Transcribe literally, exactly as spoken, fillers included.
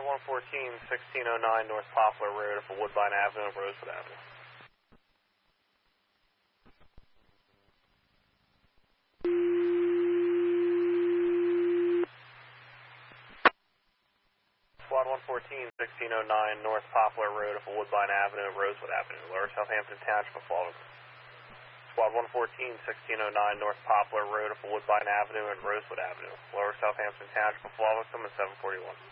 Squad one fourteen, sixteen oh nine North Poplar Road for Woodbine Avenue and Rosewood Avenue. Squad one fourteen, sixteen oh nine North Poplar Road for Woodbine Avenue and Rosewood Avenue, Lower Southampton Township of Florida. Squad one fourteen, sixteen oh nine North Poplar Road for Woodbine Avenue and Rosewood Avenue, Lower Southampton Township of Florida, and seven forty-one.